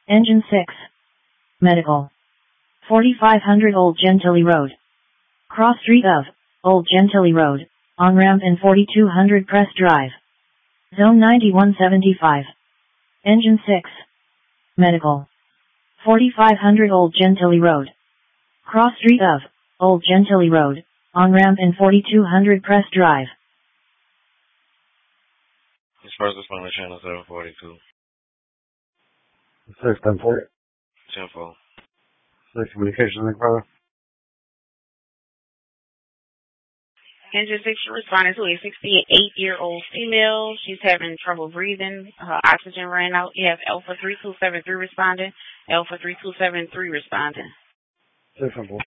Engine 6. Medical. 4500 Old Gentilly Road. Cross Street of Old Gentilly Road, on-ramp and 4200 Press Drive. Zone 9175. Engine 6. Medical. 4500 Old Gentilly Road. Cross Street of Old Gentilly Road, on-ramp and 4200 Press Drive. This first responder channel 742. 61040. 10-4. 6 communication link, brother. Engine 6, you're responding to a 68-year-old female. She's having trouble breathing. Her oxygen ran out. You have Alpha 3273 responding. Alpha 3273 responding. 610.